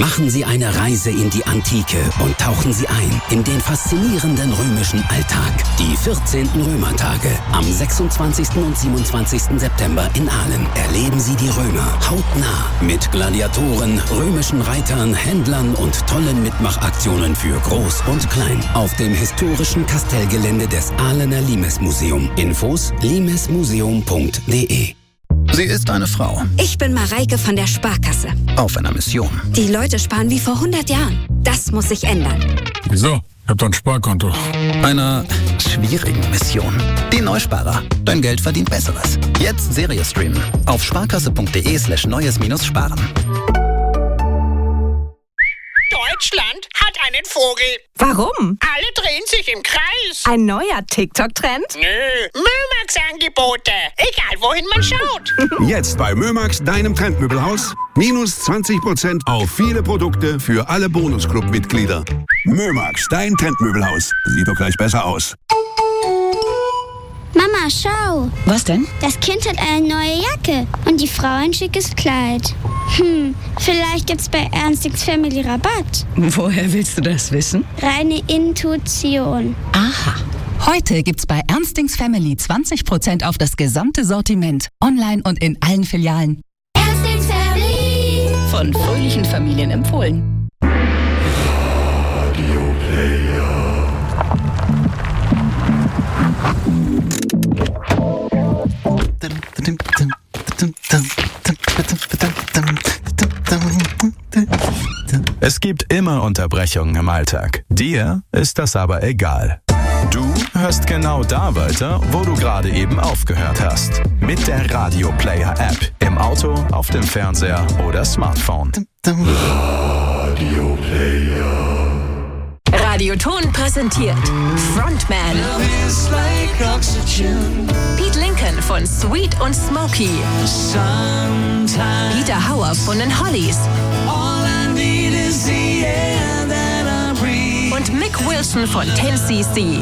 Machen Sie eine Reise in die Antike und tauchen Sie ein in den faszinierenden römischen Alltag. Die 14. Römertage am 26. und 27. September in Aalen. Erleben Sie die Römer hautnah mit Gladiatoren, römischen Reitern, Händlern und tollen Mitmachaktionen für Groß und Klein auf dem historischen Kastellgelände des Ahlener Limesmuseum. Infos limesmuseum.de. Sie ist eine Frau. Ich bin Mareike von der Sparkasse. Auf einer Mission. Die Leute sparen wie vor 100 Jahren. Das muss sich ändern. Wieso? Ich hab doch ein Sparkonto. Einer schwierigen Mission. Die Neusparer. Dein Geld verdient Besseres. Jetzt Serie streamen. Auf sparkasse.de/neues-sparen. Deutschland hat einen Vogel. Warum? Alle drehen sich im Kreis. Ein neuer TikTok-Trend? Nö, Mömax-Angebote. Egal, wohin man schaut. Jetzt bei Mömax, deinem Trendmöbelhaus. Minus 20% auf viele Produkte für alle Bonusclub-Mitglieder. Mömax, dein Trendmöbelhaus. Sieht doch gleich besser aus. Mama, schau. Was denn? Das Kind hat eine neue Jacke und die Frau ein schickes Kleid. Vielleicht gibt's bei Ernstings Family Rabatt. Woher willst du das wissen? Reine Intuition. Aha. Heute gibt's bei Ernstings Family 20% auf das gesamte Sortiment. Online und in allen Filialen. Ernstings Family. Von fröhlichen Familien empfohlen. Radio Player. Es gibt immer Unterbrechungen im Alltag. Dir ist das aber egal. Du hörst genau da weiter, wo du gerade eben aufgehört hast. Mit der Radio Player App. Im Auto, auf dem Fernseher oder Smartphone. Radio Player. Radioton präsentiert Frontman. Pete Lincoln von Sweet und Smokey. Peter Hauer von den Hollies. Und Mick Wilson von 10cc.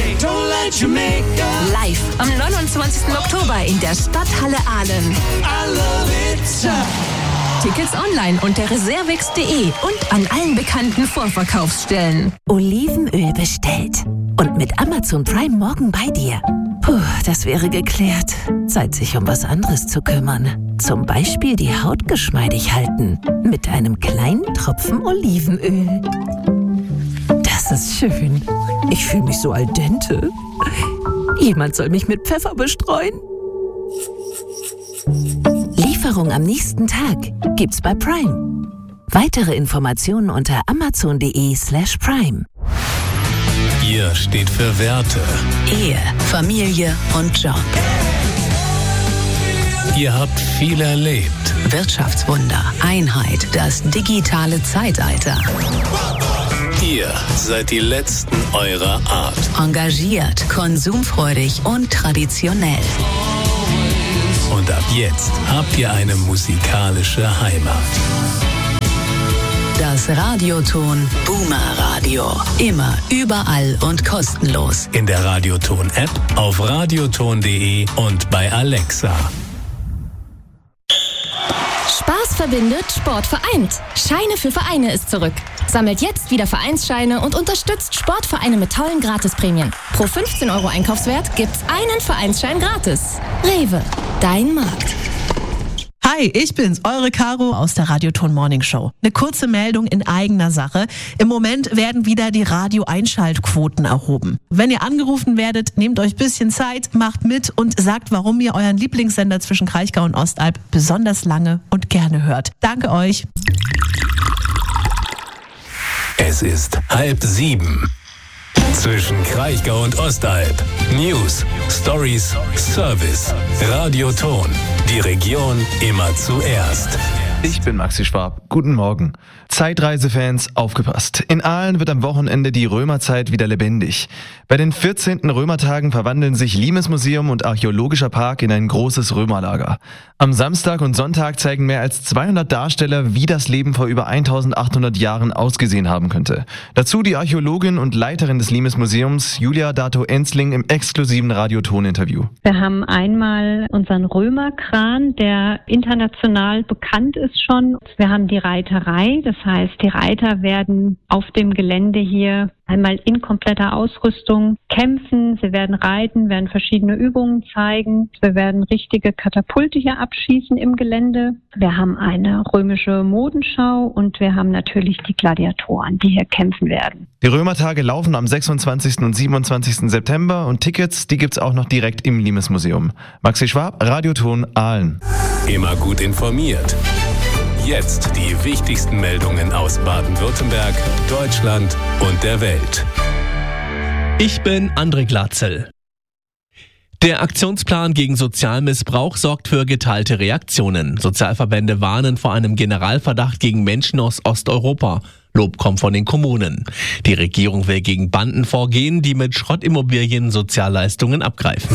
Live am 29. Oktober in der Stadthalle Aalen. Tickets online unter reservix.de und an allen bekannten Vorverkaufsstellen. Olivenöl bestellt. Und mit Amazon Prime morgen bei dir. Puh, das wäre geklärt. Zeit, sich um was anderes zu kümmern. Zum Beispiel die Haut geschmeidig halten. Mit einem kleinen Tropfen Olivenöl. Das ist schön. Ich fühle mich so al dente. Jemand soll mich mit Pfeffer bestreuen. Lieferung am nächsten Tag gibt's bei Prime. Weitere Informationen unter amazon.de/prime. Ihr steht für Werte. Ehe, Familie und Job. Ihr habt viel erlebt. Wirtschaftswunder, Einheit, das digitale Zeitalter. Ihr seid die Letzten eurer Art. Engagiert, konsumfreudig und traditionell. Und ab jetzt habt ihr eine musikalische Heimat. Das Radioton Boomer Radio. Immer, überall und kostenlos. In der Radioton-App, auf radioton.de und bei Alexa. Spaß verbindet, Sport vereint. Scheine für Vereine ist zurück. Sammelt jetzt wieder Vereinsscheine und unterstützt Sportvereine mit tollen Gratisprämien. Pro 15 € Einkaufswert gibt's einen Vereinsschein gratis. Rewe, dein Markt. Hi, ich bin's, eure Caro aus der Radioton Morning Show. Eine kurze Meldung in eigener Sache. Im Moment werden wieder die Radio-Einschaltquoten erhoben. Wenn ihr angerufen werdet, nehmt euch ein bisschen Zeit, macht mit und sagt, warum ihr euren Lieblingssender zwischen Kraichgau und Ostalb besonders lange und gerne hört. Danke euch. Es ist 6:30. Zwischen Kraichgau und Ostalb. News, Stories, Service. Radioton. Die Region immer zuerst. Ich bin Maxi Schwab. Guten Morgen. Zeitreisefans, aufgepasst. In Aalen wird am Wochenende die Römerzeit wieder lebendig. Bei den 14. Römertagen verwandeln sich Limesmuseum und Archäologischer Park in ein großes Römerlager. Am Samstag und Sonntag zeigen mehr als 200 Darsteller, wie das Leben vor über 1800 Jahren ausgesehen haben könnte. Dazu die Archäologin und Leiterin des Limesmuseums, Julia Dato-Ensling, im exklusiven Radioton-Interview. Wir haben einmal unseren Römerkran, der international bekannt ist schon. Wir haben die Reiterei, das heißt, die Reiter werden auf dem Gelände hier einmal in kompletter Ausrüstung kämpfen, sie werden reiten, werden verschiedene Übungen zeigen. Wir werden richtige Katapulte hier abschießen im Gelände. Wir haben eine römische Modenschau und wir haben natürlich die Gladiatoren, die hier kämpfen werden. Die Römertage laufen am 26. und 27. September und Tickets, die gibt's auch noch direkt im Limesmuseum. Maxi Schwab, Radioton Aalen. Immer gut informiert. Jetzt die wichtigsten Meldungen aus Baden-Württemberg, Deutschland und der Welt. Ich bin André Glatzel. Der Aktionsplan gegen Sozialmissbrauch sorgt für geteilte Reaktionen. Sozialverbände warnen vor einem Generalverdacht gegen Menschen aus Osteuropa. Lob kommt von den Kommunen. Die Regierung will gegen Banden vorgehen, die mit Schrottimmobilien Sozialleistungen abgreifen.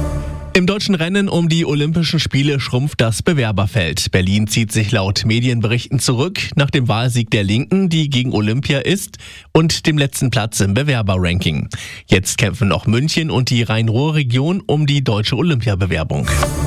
Im deutschen Rennen um die Olympischen Spiele schrumpft das Bewerberfeld. Berlin zieht sich laut Medienberichten zurück nach dem Wahlsieg der Linken, die gegen Olympia ist, und dem letzten Platz im Bewerberranking. Jetzt kämpfen noch München und die Rhein-Ruhr-Region um die deutsche Olympiabewerbung.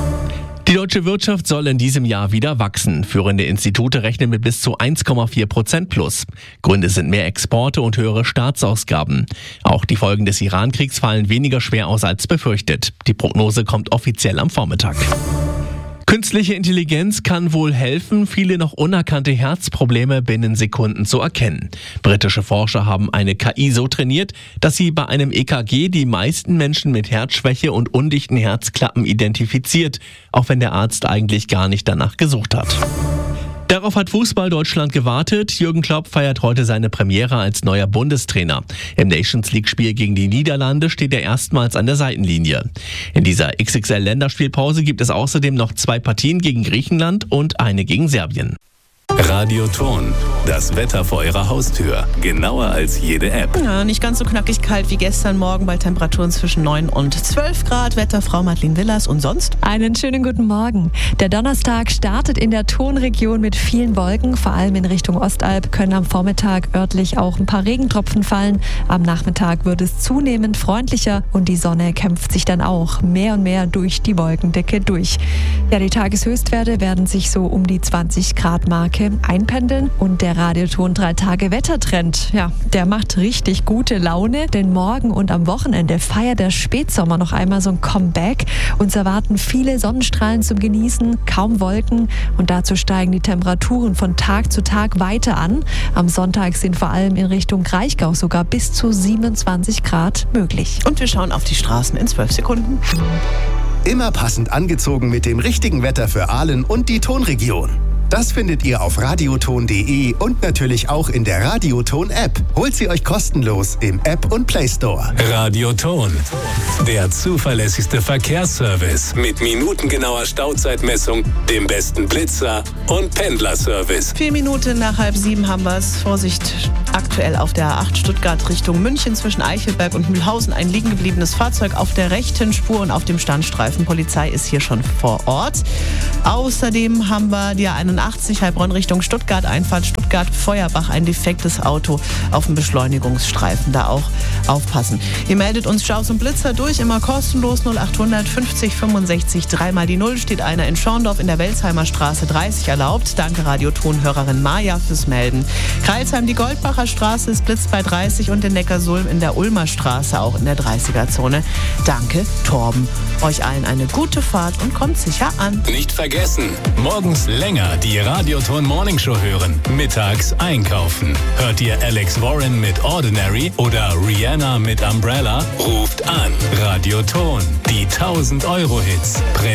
Die deutsche Wirtschaft soll in diesem Jahr wieder wachsen. Führende Institute rechnen mit bis zu 1,4% plus. Gründe sind mehr Exporte und höhere Staatsausgaben. Auch die Folgen des Iran-Kriegs fallen weniger schwer aus als befürchtet. Die Prognose kommt offiziell am Vormittag. Künstliche Intelligenz kann wohl helfen, viele noch unerkannte Herzprobleme binnen Sekunden zu erkennen. Britische Forscher haben eine KI so trainiert, dass sie bei einem EKG die meisten Menschen mit Herzschwäche und undichten Herzklappen identifiziert, auch wenn der Arzt eigentlich gar nicht danach gesucht hat. Darauf hat Fußball Deutschland gewartet. Jürgen Klopp feiert heute seine Premiere als neuer Bundestrainer. Im Nations-League-Spiel gegen die Niederlande steht er erstmals an der Seitenlinie. In dieser XXL-Länderspielpause gibt es außerdem noch 2 Partien gegen Griechenland und eine gegen Serbien. Radioton, das Wetter vor Ihrer Haustür. Genauer als jede App. Ja, nicht ganz so knackig kalt wie gestern Morgen bei Temperaturen zwischen 9 und 12 Grad. Wetterfrau Madeleine Willers und sonst? Einen schönen guten Morgen. Der Donnerstag startet in der Tonregion mit vielen Wolken. Vor allem in Richtung Ostalb können am Vormittag örtlich auch ein paar Regentropfen fallen. Am Nachmittag wird es zunehmend freundlicher und die Sonne kämpft sich dann auch mehr und mehr durch die Wolkendecke durch. Ja, die Tageshöchstwerte werden sich so um die 20 Grad Marke einpendeln und der Radioton 3-Tage-Wettertrend, ja, der macht richtig gute Laune, denn morgen und am Wochenende feiert der Spätsommer noch einmal so ein Comeback. Uns erwarten viele Sonnenstrahlen zum Genießen, kaum Wolken und dazu steigen die Temperaturen von Tag zu Tag weiter an. Am Sonntag sind vor allem in Richtung Kraichgau sogar bis zu 27 Grad möglich. Und wir schauen auf die Straßen in 12 Sekunden. Immer passend angezogen mit dem richtigen Wetter für Aalen und die Tonregion. Das findet ihr auf radioton.de und natürlich auch in der Radioton-App. Holt sie euch kostenlos im App und Play Store. Radioton, der zuverlässigste Verkehrsservice mit minutengenauer Stauzeitmessung, dem besten Blitzer und Pendlerservice. 4 Minuten nach 6:30 haben wir es. Vorsicht, aktuell auf der A8 Stuttgart Richtung München zwischen Eichelberg und Mühlhausen ein liegen gebliebenes Fahrzeug auf der rechten Spur und auf dem Standstreifen. Polizei ist hier schon vor Ort. Außerdem haben wir die 81 Heilbronn Richtung Stuttgart, Einfahrt Stuttgart-Feuerbach, ein defektes Auto auf dem Beschleunigungsstreifen. Da auch aufpassen. Ihr meldet uns Staus und Blitzer durch, immer kostenlos 0800 50 65 3x0. Steht einer in Schorndorf in der Welsheimer Straße 30 erlaubt. Danke Radioton-Hörerin Maja fürs Melden. Kreilsheim, die Goldbacher Straße ist blitzt bei 30 und in Neckarsulm in der Ulmer Straße auch in der 30er-Zone. Danke Torben. Euch allen eine gute Fahrt und kommt sicher an. Nicht vergessen, morgens länger die Radioton Morning Show hören, mittags einkaufen. Hört ihr Alex Warren mit Ordinary oder Rihanna mit Umbrella? Ruft an. Radioton, die 1000 Euro Hits.